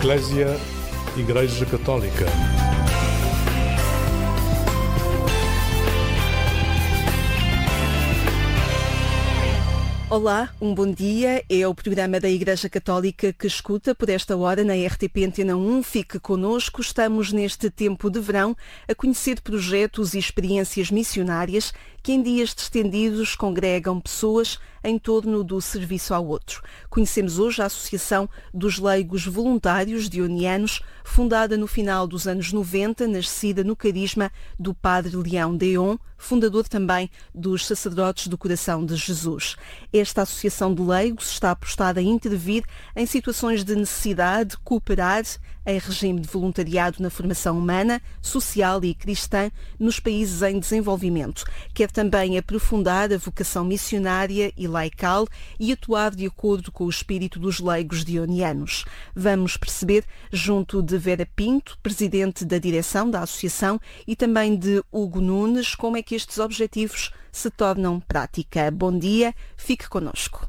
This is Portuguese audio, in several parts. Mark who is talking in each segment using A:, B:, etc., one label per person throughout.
A: Eclésia, Igreja Católica.
B: Olá, um bom dia. É o programa da Igreja Católica que escuta por esta hora na RTP Antena 1. Fique connosco. Estamos neste tempo de verão a conhecer projetos e experiências missionárias que em dias distendidos congregam pessoas em torno do serviço ao outro. Conhecemos hoje a Associação dos Leigos Voluntários Dionianos, fundada no final dos anos 90, nascida no carisma do Padre Leão Deon, fundador também dos Sacerdotes do Coração de Jesus. Esta Associação de Leigos está apostada em intervir em situações de necessidade, cooperar em regime de voluntariado na formação humana, social e cristã nos países em desenvolvimento. Quer também aprofundar a vocação missionária e laical e atuar de acordo com o espírito dos leigos dionianos. Vamos perceber, junto de Vera Pinto, presidente da direção da associação, e também de Hugo Nunes, como é que estes objetivos se tornam prática. Bom dia, fique connosco.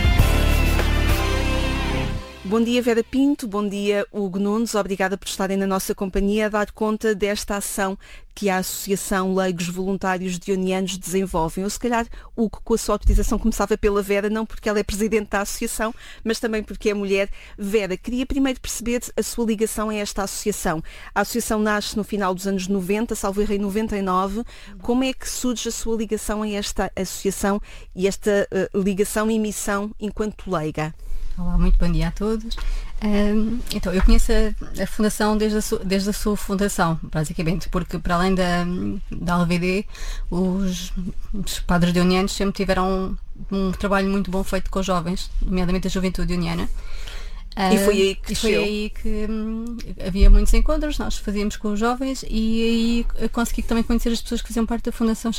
B: Bom dia, Vera Pinto. Bom dia, Hugo Nunes. Obrigada por estarem na nossa companhia a dar conta desta ação que a Associação Leigos Voluntários Dionianos desenvolve. Eu, se calhar, Hugo, com a sua autorização, começava pela Vera, não porque ela é presidente da associação, mas também porque é mulher. Vera, queria primeiro perceber a sua ligação a esta associação. A associação nasce no final dos anos 90, salvo erro em 99. Como é que surge a sua ligação a esta associação e esta ligação e missão enquanto leiga?
C: Olá, muito bom dia a todos. Então, eu conheço a Fundação desde a sua fundação, basicamente, porque para além da LVD, os padres dionianos sempre tiveram um trabalho muito bom feito com os jovens, nomeadamente a juventude dioniana.
B: E foi aí que
C: foi aí que havia muitos encontros, nós fazíamos com os jovens e aí consegui também conhecer as pessoas que faziam parte da Fundação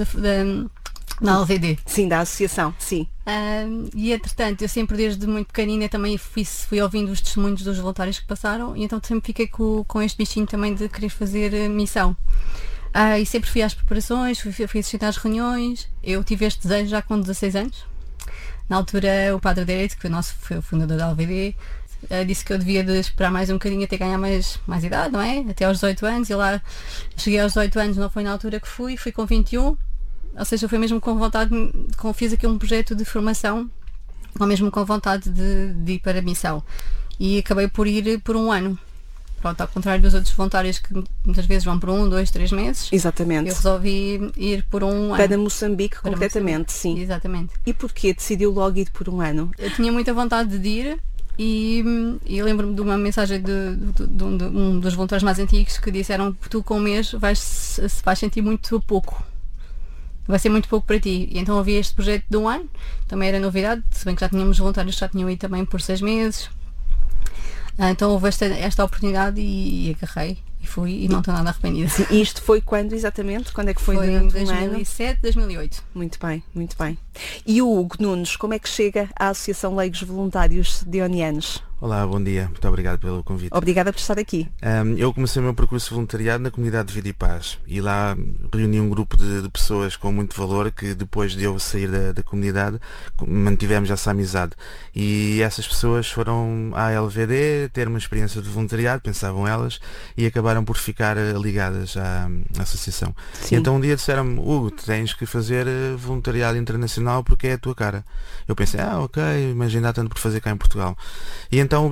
C: na LVD.
B: Sim, da associação, sim.
C: E entretanto, eu sempre desde muito pequenina também fui ouvindo os testemunhos dos voluntários que passaram e então sempre fiquei com este bichinho também de querer fazer missão. E sempre fui às preparações, fui assistir às reuniões. Eu tive este desejo já com 16 anos. Na altura, o Padre Direito, que foi o fundador da LVD, disse que eu devia de esperar mais um bocadinho até ganhar mais idade, não é? Até aos 18 anos. E lá cheguei aos 18 anos, não foi na altura que fui com 21. Ou seja, foi mesmo com vontade, fiz aqui um projeto de formação, ou mesmo com vontade de ir para a missão. E acabei por ir por um ano. Pronto, ao contrário dos outros voluntários que muitas vezes vão por 1, 2, 3 meses.
B: Exatamente.
C: Eu resolvi ir por um ano.
B: Para Moçambique, concretamente, sim.
C: Exatamente.
B: E porquê decidiu logo ir por um ano?
C: Eu tinha muita vontade de ir e lembro-me de uma mensagem de um dos voluntários mais antigos que disseram que tu com um mês vais sentir muito pouco. Vai ser muito pouco para ti. E então havia este projeto de um ano, também era novidade, se bem que já tínhamos voluntários que já tinham ido também por 6 meses. Então houve esta oportunidade e agarrei e fui e não estou nada arrependida.
B: Sim, e isto foi quando exatamente? Quando é que foi?
C: Foi em 2007, 2008.
B: Muito bem, muito bem. E o Hugo Nunes, como é que chega à Associação Leigos Voluntários Dionianos?
D: Olá, bom dia. Muito obrigado pelo convite.
B: Obrigada por estar aqui.
D: Eu comecei o meu percurso de voluntariado na comunidade de Vida e Paz e lá reuni um grupo de pessoas com muito valor que depois de eu sair da comunidade mantivemos essa amizade. E essas pessoas foram à LVD ter uma experiência de voluntariado, pensavam elas, e acabaram por ficar ligadas à associação.
B: Sim.
D: E então um dia disseram-me: Hugo, tens que fazer voluntariado internacional porque é a tua cara. Eu pensei, ok, mas ainda há tanto por fazer cá em Portugal. E então